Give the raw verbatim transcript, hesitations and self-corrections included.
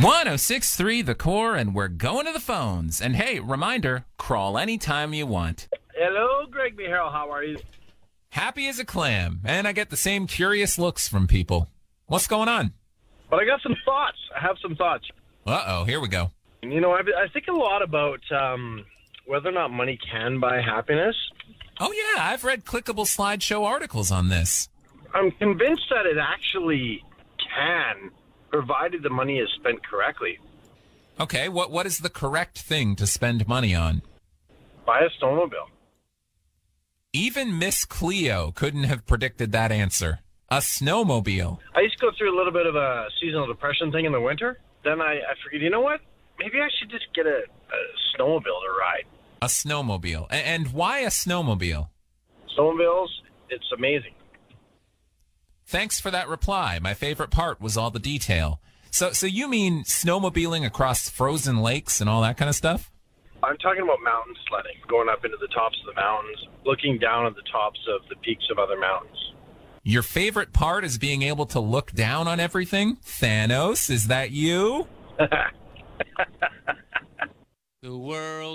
one oh six point three The Core, and we're going to the phones. And hey, reminder, crawl anytime you want. Hello, Greg Beharo. How are you? Happy as a clam, and I get the same curious looks from people. What's going on? But I got some thoughts. I have some thoughts. Uh-oh, here we go. You know, I, I think a lot about um, whether or not money can buy happiness. Oh, yeah, I've read clickable slideshow articles on this. I'm convinced that it actually can, provided the money is spent correctly. Okay, what what is the correct thing to spend money on? Buy a snowmobile. Even Miss Cleo couldn't have predicted that answer. A snowmobile. I used to go through a little bit of a seasonal depression thing in the winter. Then I, I figured, you know what? Maybe I should just get a, a snowmobile to ride. A snowmobile. A- And why a snowmobile? Snowmobiles, it's amazing. Thanks for that reply. My favorite part was all the detail. So so you mean snowmobiling across frozen lakes and all that kind of stuff? I'm talking about mountain sledding, going up into the tops of the mountains, looking down at the tops of the peaks of other mountains. Your favorite part is being able to look down on everything? Thanos, is that you? The world